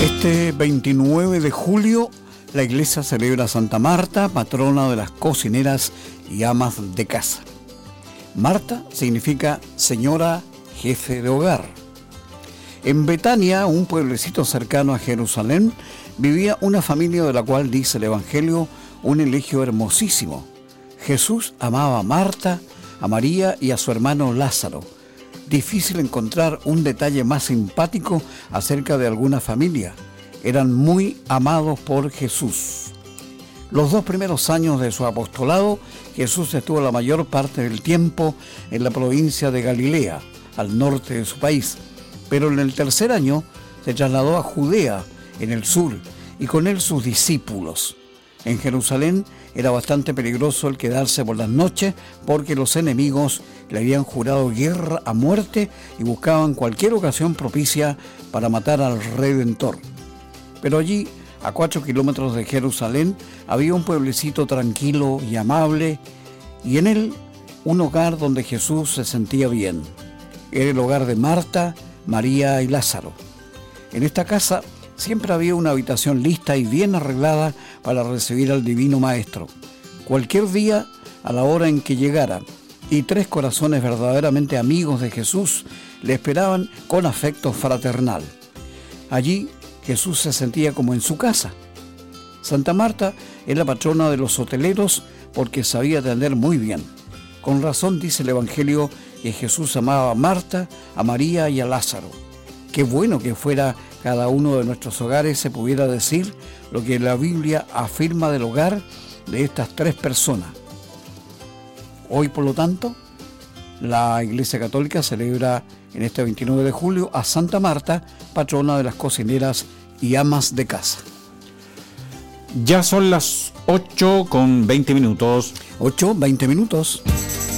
Este 29 de julio, la iglesia celebra a Santa Marta, patrona de las cocineras y amas de casa. Marta significa señora jefe de hogar. En Betania, un pueblecito cercano a Jerusalén, vivía una familia de la cual dice el Evangelio un elegio hermosísimo. Jesús amaba a Marta, a María y a su hermano Lázaro. Difícil encontrar un detalle más simpático acerca de alguna familia. Eran muy amados por Jesús. Los 2 primeros años de su apostolado, Jesús estuvo la mayor parte del tiempo en la provincia de Galilea, al norte de su país. Pero en el tercer año se trasladó a Judea, en el sur, y con él sus discípulos. En Jerusalén era bastante peligroso el quedarse por las noches porque los enemigos le habían jurado guerra a muerte y buscaban cualquier ocasión propicia para matar al Redentor. Pero allí, a 4 kilómetros de Jerusalén, había un pueblecito tranquilo y amable, y en él un hogar donde Jesús se sentía bien. Era el hogar de Marta, María y Lázaro. En esta casa siempre había una habitación lista y bien arreglada para recibir al Divino Maestro. Cualquier día, a la hora en que llegara, y 3 corazones verdaderamente amigos de Jesús le esperaban con afecto fraternal. Allí, Jesús se sentía como en su casa. Santa Marta es la patrona de los hoteleros porque sabía atender muy bien. Con razón dice el Evangelio que Jesús amaba a Marta, a María y a Lázaro. Qué bueno que fuera cada uno de nuestros hogares se pudiera decir lo que la Biblia afirma del hogar de estas 3 personas. Hoy, por lo tanto, la Iglesia Católica celebra en este 29 de julio a Santa Marta, patrona de las cocineras y amas de casa. Ya son las 8:20. 8:20.